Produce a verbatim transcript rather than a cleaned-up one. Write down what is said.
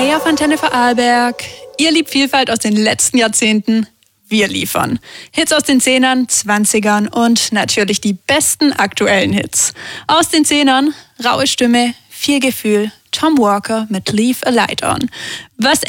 Hey auf Antenne Vorarlberg. Ihr liebt Vielfalt aus den letzten Jahrzehnten. Wir liefern. Hits aus den Zehnern, Zwanzigern und natürlich die besten aktuellen Hits. Aus den Zehnern, raue Stimme, viel Gefühl, Tom Walker mit Leave a Light On. Was